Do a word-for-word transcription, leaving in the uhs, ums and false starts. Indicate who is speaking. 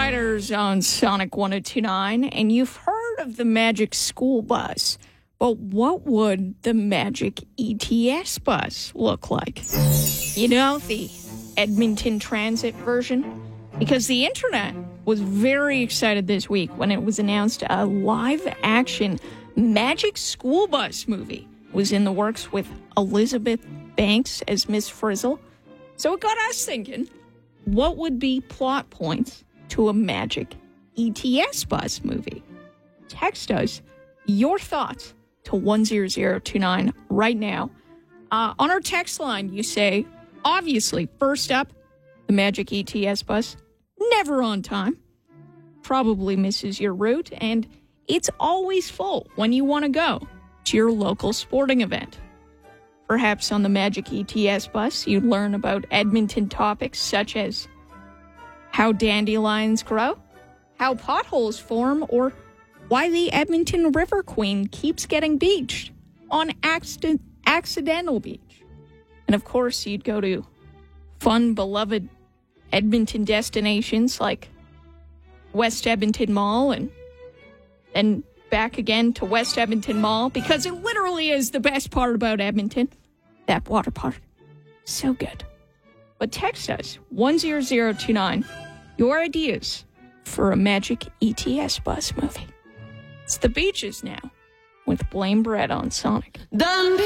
Speaker 1: Outsiders on Sonic one oh two point nine, and you've heard of the Magic School Bus, but what would the Magic E T S bus look like? You know, the Edmonton Transit version? Because the internet was very excited this week when it was announced a live-action Magic School Bus movie was in the works with Elizabeth Banks as Miss Frizzle. So it got us thinking, what would be plot points to a Magic E T S bus movie? Text us your thoughts to one zero zero two nine right now. Uh, on our text line, you say, obviously, first up, the Magic E T S bus, never on time, probably misses your route, and it's always full when you want to go to your local sporting event. Perhaps on the Magic E T S bus, you'd learn about Edmonton topics such as how dandelions grow, how potholes form, or why the Edmonton River Queen keeps getting beached on accident, accidental beach. And of course, you'd go to fun, beloved Edmonton destinations like West Edmonton Mall and then back again to West Edmonton Mall, because it literally is the best part about Edmonton. That water park. So good. But text us, one zero zero two nine, your ideas for a Magic E T S bus movie. It's The Beaches now, with Blame Brett on Sonic. Done.